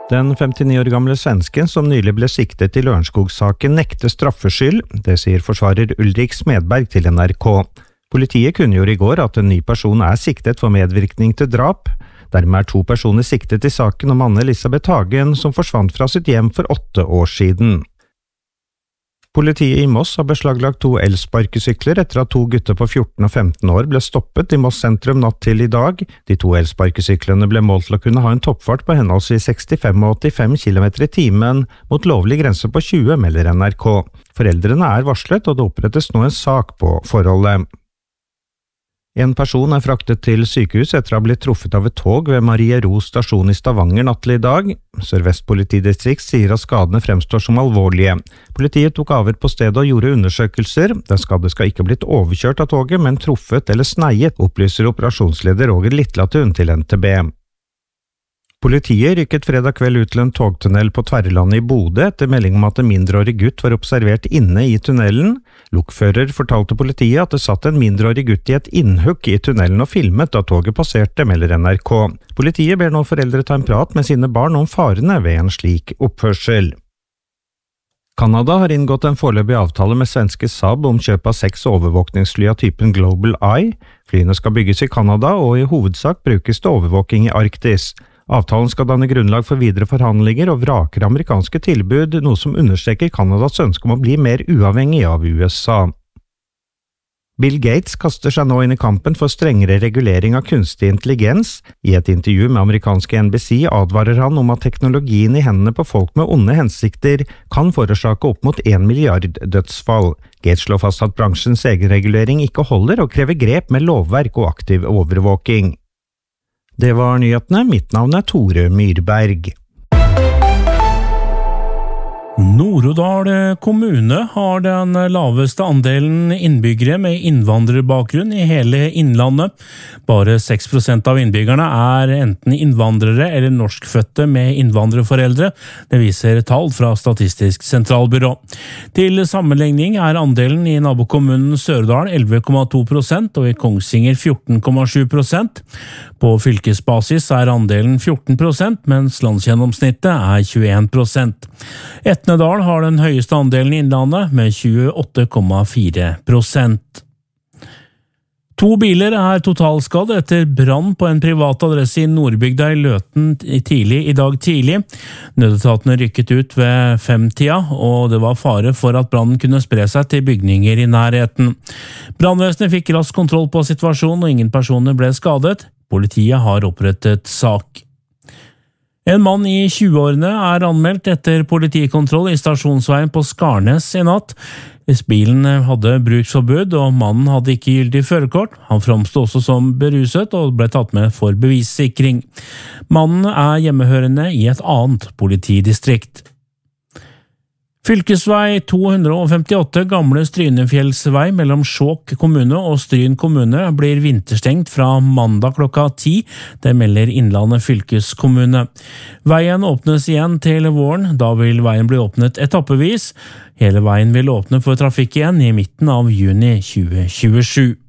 Den 59 år gamle svensken som nylig ble siktet i Lørenskog-saken nekter straffskyld, det sier forsvarer Ulrik Smedberg til NRK. Politiet kunngjorde i går at en ny person er siktet for medvirkning til drap. Dermed er 2 personer siktet i saken om Anne Elisabeth Hagen, som forsvant fra sitt hjem for 8 år siden. Politiet i Moss har beslaglagt 2 elsparkesykler etter at 2 gutter på 14 og 15 år ble stoppet i Moss sentrum natt til i dag. De 2 elsparkesyklene ble målt til å kunne ha en toppfart på henholdsvis 65 og 85 km i timen, mot lovlig grense på 20, melder NRK. Foreldrene er varslet, og det opprettes nå en sak på forholdet. En person er fraktet til sykehus etter å ha blitt truffet av et tog ved Marie Ro stasjon i Stavanger natt til i dag. Sør-Vest politidistrikt sier at skadene fremstår som alvorlige. Politiet tok avhør på stedet og gjorde undersøkelser. Den skadde skal ikke ha blitt overkjørt av toget, men truffet eller sneiet, opplyser operasjonsleder Roger Litlatun til NTB. Politiet rykket fredag kveld ut til en togtunnel på Tverrlandet i Bodø etter melding om at en mindreårig gutt var observert inne i tunnelen. Lokfører fortalte politiet at det satt en mindreårig gutt i et innhugg i tunnelen og filmet da toget passerte, melder NRK. Politiet ber nå foreldre ta en prat med sine barn om farene ved en slik oppførsel. Canada har inngått en foreløpig avtale med svenske Saab om kjøp av 6 overvåkningsfly av typen Global Eye. Flyene skal bygges i Canada og i hovedsak brukes til overvåking i Arktis. Avtalen skal danne grunnlag for videre forhandlinger og vraker amerikanske tilbud, noe som understreker Kanadas ønske om å bli mer uavhengig av USA. Bill Gates kaster seg nå inn i kampen for strengere regulering av kunstig intelligens. I et intervju med amerikanske NBC advarer han om at teknologien i hendene på folk med onde hensikter kan forårsake opp mot 1 milliard dødsfall. Gates slår fast at bransjens egenregulering ikke holder og krever grep med lovverk og aktiv overvåking. Det var nyhetene. Mitt navn er Tore Myrberg. Nord-Odal kommune har den laveste andelen innbyggere med innvandrerbakgrunn i hele innlandet. Bare 6% av innbyggerne er enten innvandrere eller norskfødte med innvandrerforeldre. Det viser tall fra Statistisk sentralbyrå. Til sammenligning er andelen i nabokommunen Sørdal 11,2% og i Kongsvinger 14,7%. På fylkesbasis er andelen 14%, mens landsgjennomsnittet er 21%. Etnedal har den høyeste andelen i innlandet med 28,4%. 2 biler er totalskadd etter brann på en privat adresse i Nordbygda i Løten i dag tidlig. Nødetatene rykket ut ved 5-tida, og det var fare for at brannen kunne spre seg til bygninger i nærheten. Brannvesenet fikk raskt kontroll på situasjonen, og ingen personer ble skadet. Politiet har opprettet sak. En mann i 20-årene er anmeldt etter politikontroll i stasjonsveien på Skarnes i natt. Bilen hadde bruksforbud, og mannen hadde ikke gyldig førerkort. Han framstod også som beruset og ble tatt med for bevissikring. Mannen er hjemmehørende i et annet politidistrikt. Fylkesvei 258 gamle Strynefjellsvei mellom Skjåk kommune og Stryn kommune blir vinterstengt fra mandag klokka 10, det melder Innlandet fylkeskommune. Veien åpnes igjen til våren, da vil veien bli åpnet etappevis. Hele veien vil åpne for trafikk igjen i midten av juni 2027.